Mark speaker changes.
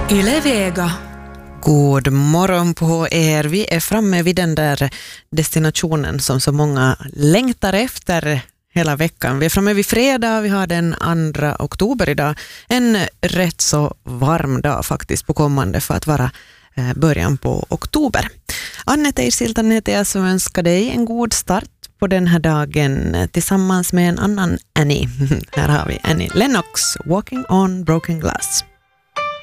Speaker 1: Yle Vega.
Speaker 2: God morgon på er. Vi är framme vid den där destinationen som så många längtar efter hela veckan. Vi är framme vid fredag, vi har den 2 oktober idag. En rätt så varm dag faktiskt på kommande för att vara början på oktober. Anne Teirsiltan heter jag som önskar dig en god start på den här dagen tillsammans med en annan Annie. Här har vi Annie Lennox, Walking on Broken Glass.